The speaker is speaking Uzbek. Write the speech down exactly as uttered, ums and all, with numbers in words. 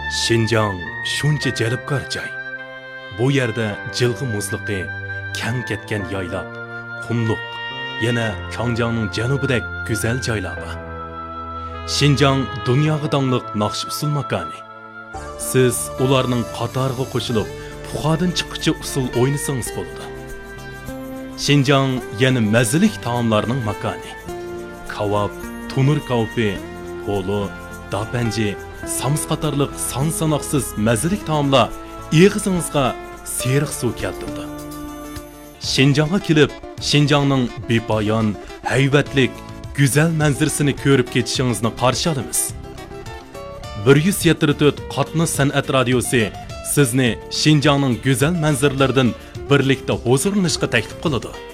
Şinjan şuncha jalbkor joy. Bu yerda jilg'i muzliqi, kang ketgan yoyloq, qumliq, yana Changjiangning janubidek go'zal joylar bor. Şinjan dunyoga dongliq naqsh usul makoni. Siz ularning qatoriga qo'shilib, puxadan chiquvchi usul o'ynasangiz bo'ladi. Şinjan yana mazalik taomlarning makoni. Kavab, tunur kavfi, polo, dapanji, sams qatorliq son sanoqsiz mazalik taomlar ig'izingizga seriq suv keltirdi. Şinjanga kelib, Şinjangning bepoyon, haybatlik, go'zal manzarasini ko'rib ketishingizni qarshi olamiz. bir yuz yetmish to'rt qatnaz san'at radiosi sizni Şinjangning go'zal manzaralaridan birlikda huzurlanishga taklif qiladi.